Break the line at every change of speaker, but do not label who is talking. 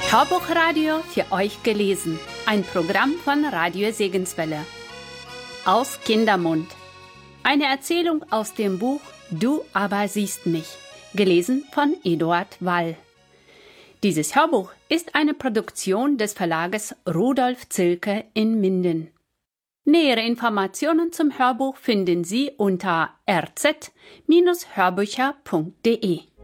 Hörbuchradio für euch gelesen. Ein Programm von Radio Segenswelle. Aus Kindermund. Eine Erzählung aus dem Buch Du aber siehst mich. Gelesen von Eduard Wall. Dieses Hörbuch ist eine Produktion des Verlages Rudolf Zilke in Minden. Nähere Informationen zum Hörbuch finden Sie unter rz-hörbücher.de.